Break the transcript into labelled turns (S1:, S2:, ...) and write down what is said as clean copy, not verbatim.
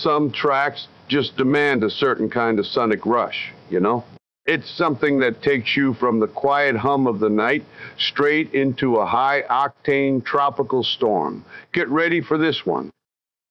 S1: Some tracks just demand a certain kind of sonic rush, you know? It's something that takes you from the quiet hum of the night straight into a high-octane tropical storm. Get ready for this one.